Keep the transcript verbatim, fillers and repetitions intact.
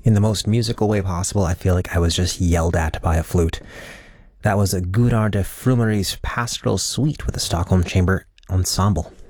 In the most musical way possible, I feel like I was just yelled at by a flute. That was a Godard de Frumery's Pastoral Suite with the Stockholm Chamber Ensemble.